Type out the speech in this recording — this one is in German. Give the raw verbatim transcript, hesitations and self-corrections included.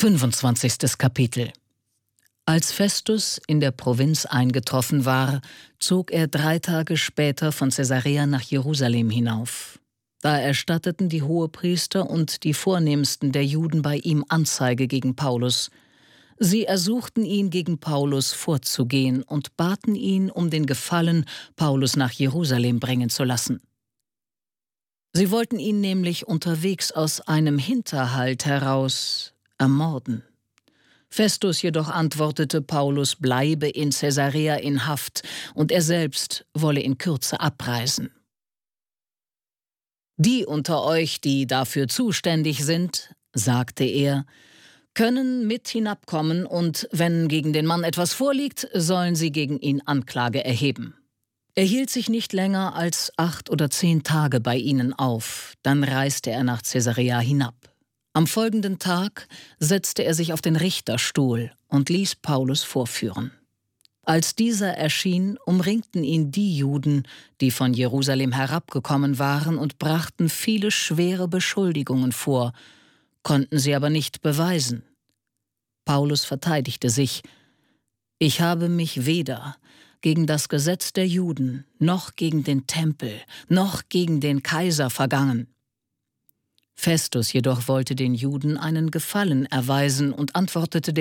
fünfundzwanzigstes Kapitel. Als Festus in der Provinz eingetroffen war, zog er drei Tage später von Caesarea nach Jerusalem hinauf. Da erstatteten die Hohepriester und die Vornehmsten der Juden bei ihm Anzeige gegen Paulus. Sie ersuchten ihn, gegen Paulus vorzugehen und baten ihn um den Gefallen, Paulus nach Jerusalem bringen zu lassen. Sie wollten ihn nämlich unterwegs aus einem Hinterhalt heraus ermorden. Festus jedoch antwortete, Paulus bleibe in Caesarea in Haft und er selbst wolle in Kürze abreisen. Die unter euch, die dafür zuständig sind, sagte er, können mit hinabkommen und, wenn gegen den Mann etwas vorliegt, sollen sie gegen ihn Anklage erheben. Er hielt sich nicht länger als acht oder zehn Tage bei ihnen auf, dann reiste er nach Caesarea hinab. Am folgenden Tag setzte er sich auf den Richterstuhl und ließ Paulus vorführen. Als dieser erschien, umringten ihn die Juden, die von Jerusalem herabgekommen waren und brachten viele schwere Beschuldigungen vor, konnten sie aber nicht beweisen. Paulus verteidigte sich: Ich habe mich weder gegen das Gesetz der Juden, noch gegen den Tempel, noch gegen den Kaiser vergangen. Festus jedoch wollte den Juden einen Gefallen erweisen und antwortete dem